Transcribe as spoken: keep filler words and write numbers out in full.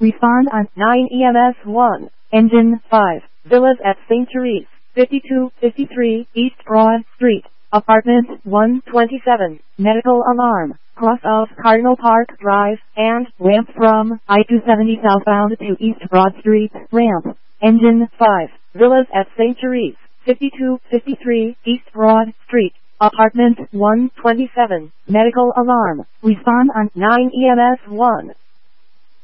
Respond on nine E M S one. Engine five. Villas at Saint Therese, fifty-two fifty-three East Broad Street, Apartment one twenty-seven. Medical alarm. Cross of Cardinal Park Drive and ramp from I two seventy southbound to East Broad Street. Ramp. Engine five. Villas at Saint Therese, fifty-two fifty-three East Broad Street, Apartment one twenty-seven. Medical alarm. Respond on nine E M S one.